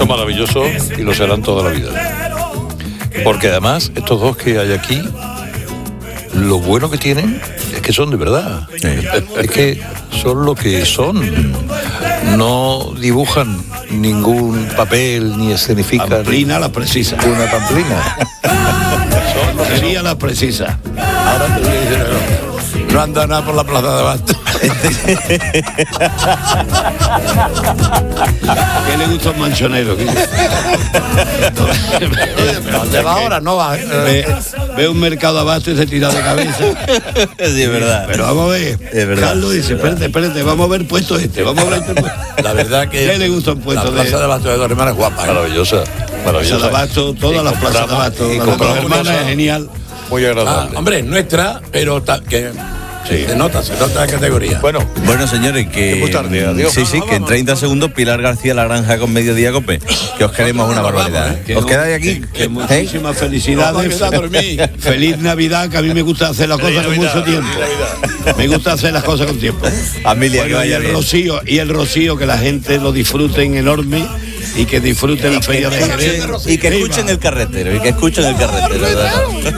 maravillosos y lo serán toda la vida. Porque además, estos dos que hay aquí, lo bueno que tienen es que son de verdad. Es que son lo que son. No dibujan ningún papel ni escenifican. Pamplina la precisa. Una pamplina. Sería la precisa. Ahora te voy a decir, no anda nada por la plaza de Abasto. ¿Qué le gusta un manchonero? ¿Dónde va ahora? No va. Ve un mercado de Abasto y se tira de cabeza. Sí, es verdad. Pero vamos a ver. Es verdad. Carlos dice, espérate, vamos a ver puesto este. Vamos a ver este puesto. La verdad que... ¿Qué le gusta un puesto? La plaza de Abasto de Dos Hermanas es guapa. Maravillosa. Plaza de Abasto, todas las plazas de Abasto. La de Dos Hermanas es genial. Muy agradable. Hombre, nuestra, pero que se nota la categoría. Bueno, señores, que sí, que en 30 segundos Pilar García La Granja con Mediodía Cope, que os queremos una barbaridad. ¿Os quedáis aquí? Que muchísimas felicidades. Feliz Navidad, que a mí me gusta hacer las cosas con mucho tiempo. Me gusta hacer las cosas con tiempo. Amelia, bueno, y el rocío, que la gente lo disfruten enorme y que disfruten la feria de Jerez. Y que escuchen el carretero, ¿verdad?